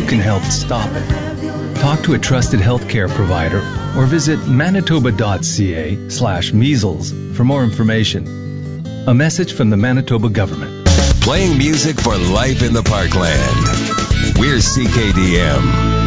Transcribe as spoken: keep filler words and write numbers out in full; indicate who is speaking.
Speaker 1: can help stop it. Talk to a trusted healthcare provider or visit manitoba.ca slash measles for more information. A message from the Manitoba government.
Speaker 2: Playing music for life in the Parkland. We're C K D M.